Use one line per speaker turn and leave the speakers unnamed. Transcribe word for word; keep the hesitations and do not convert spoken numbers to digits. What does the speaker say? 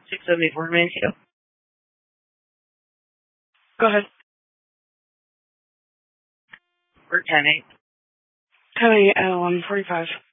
six seventy-four remains you. Go ahead. We're ten eight. ten eight at eleven forty-five.